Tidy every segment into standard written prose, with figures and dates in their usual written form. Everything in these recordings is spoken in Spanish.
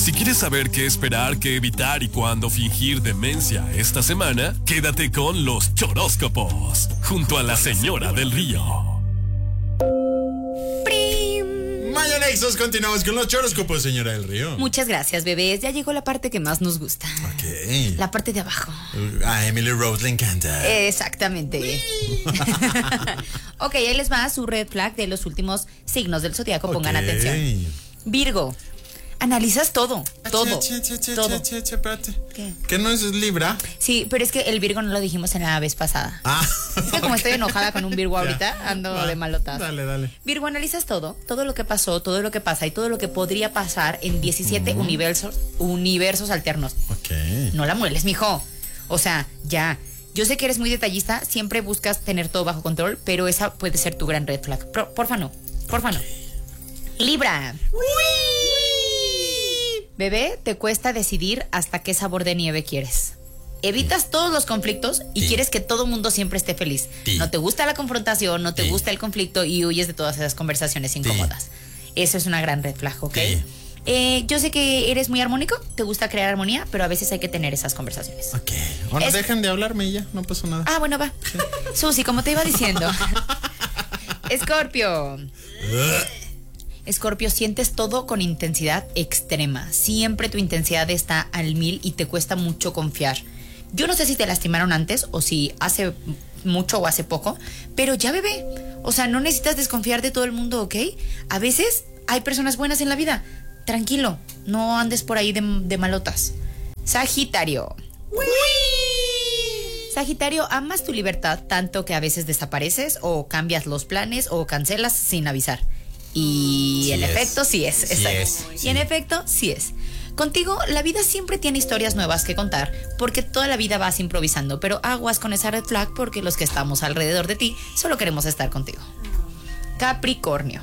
Si quieres saber qué esperar, qué evitar y cuándo fingir demencia esta semana, quédate con los choróscopos, junto a la señora del río. Mañanexos, continuamos con los choróscopos, señora del río. Muchas gracias, bebés. Ya llegó la parte que más nos gusta. Ok. La parte de abajo. A Emily Rose le encanta. Exactamente. Ok, ahí les va su red flag de los últimos signos del zodiaco. Pongan atención. Virgo. Analizas todo. Todo. Espérate. ¿Qué? ¿Qué no es Libra? Sí, pero es que el Virgo no lo dijimos en la vez pasada. Es que como estoy enojada con un Virgo ahorita, ando de malotas. Dale. Virgo, analizas todo lo que pasó, todo lo que pasa y todo lo que podría pasar en 17 universos alternos. Ok. No la mueles, mijo. O sea, ya. Yo sé que eres muy detallista, siempre buscas tener todo bajo control, pero esa puede ser tu gran red flag. Porfa no. Libra. Bebé, te cuesta decidir hasta qué sabor de nieve quieres. Evitas todos los conflictos y quieres que todo el mundo siempre esté feliz. No te gusta la confrontación, no te gusta el conflicto y huyes de todas esas conversaciones incómodas. Eso es una gran red flag, ¿ok? Yo sé que eres muy armónico, te gusta crear armonía, pero a veces hay que tener esas conversaciones. Ok. Bueno, dejen de hablarme y ya, no pasó nada. Ah, bueno, va. Sí. Susi, como te iba diciendo. Escorpio. Escorpio, sientes todo con intensidad extrema. Siempre tu intensidad está al 1000 y te cuesta mucho confiar. Yo no sé si te lastimaron antes o si hace mucho o hace poco, pero ya, bebé. O sea, no necesitas desconfiar de todo el mundo, ¿ok? A veces hay personas buenas en la vida. Tranquilo, no andes por ahí de malotas. Sagitario. ¡Uy! Sagitario, amas tu libertad tanto que a veces desapareces o cambias los planes o cancelas sin avisar. Y en efecto, sí es. Y en efecto, sí es. Contigo, la vida siempre tiene historias nuevas que contar, porque toda la vida vas improvisando, pero aguas con esa red flag porque los que estamos alrededor de ti solo queremos estar contigo. Capricornio.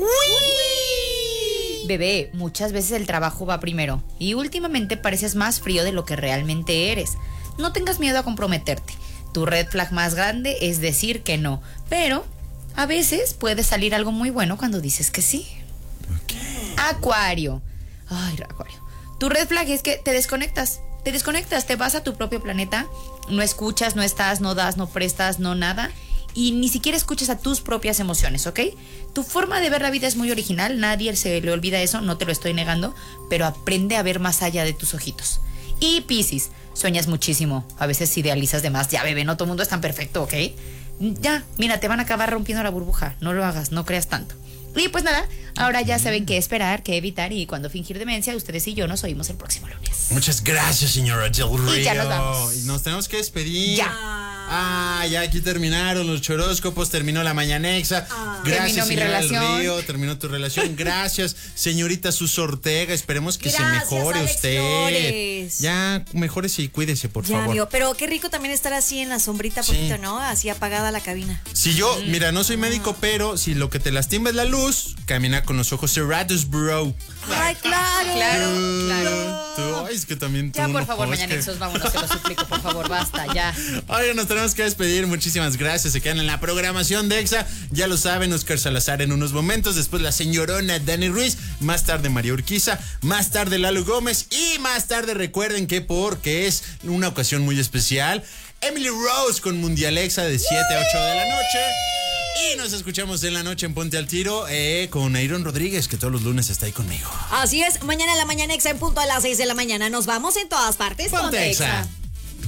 Bebé, muchas veces el trabajo va primero y últimamente pareces más frío de lo que realmente eres. No tengas miedo a comprometerte. Tu red flag más grande es decir que no, pero a veces puede salir algo muy bueno cuando dices que sí. Acuario. Ay, Acuario. Tu red flag es que te desconectas, te vas a tu propio planeta, no escuchas, no estás, no das, no prestas, no nada, y ni siquiera escuchas a tus propias emociones, ¿ok? Tu forma de ver la vida es muy original, nadie se le olvida eso, no te lo estoy negando, pero aprende a ver más allá de tus ojitos. Y Piscis, sueñas muchísimo, a veces idealizas de más, ya, bebé, no todo el mundo es tan perfecto, ¿ok? Ya, mira, te van a acabar rompiendo la burbuja, no lo hagas, no creas tanto. Y pues nada, ahora ya saben qué esperar, qué evitar y cuándo fingir demencia. Ustedes y yo nos oímos el próximo lunes. Muchas gracias, señora del Río. Y ya nos vamos. Y nos tenemos que despedir. Ya. Ya aquí terminaron los choróscopos, terminó la mañanexa. Gracias, terminó mi señora del relación. Río, terminó tu relación. Gracias, señorita Sus Ortega. Esperemos que se mejore Alex usted. Flores. Ya, mejórese y cuídese, por favor. Amigo, pero qué rico también estar así en la sombrita, poquito, ¿no? Así apagada la cabina. Si yo, mira, no soy médico, pero si lo que te lastima es la luz, camina con los ojos cerrados, bro. Ay, claro. Tú, ay, es que también tú Ya, por no favor, puedes mañanexos, vámonos, te lo suplico, por favor, basta, ya. Oigan, nos tenemos que despedir. Muchísimas gracias. Se quedan en la programación de Exa. Ya lo saben, Oscar Salazar en unos momentos. Después la señorona Dani Ruiz. Más tarde María Urquiza. Más tarde Lalo Gómez. Y más tarde recuerden que porque es una ocasión muy especial, Emily Rose con Mundial Exa de 7 a 8 de la noche. Y nos escuchamos en la noche en Ponte al Tiro con Aaron Rodríguez, que todos los lunes está ahí conmigo. Así es, mañana en la Mañanexa en punto a las 6 de la mañana. Nos vamos en todas partes. Ponte Exa.